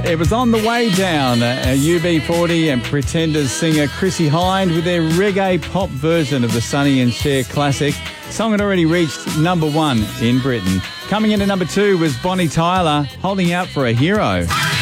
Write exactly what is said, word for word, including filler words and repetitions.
It was On the Way Down, a U B forty and Pretenders singer Chrissie Hynde with their reggae pop version of the Sonny and Cher classic. The song had already reached number one in Britain. Coming into number two was Bonnie Tyler, Holding Out for a Hero.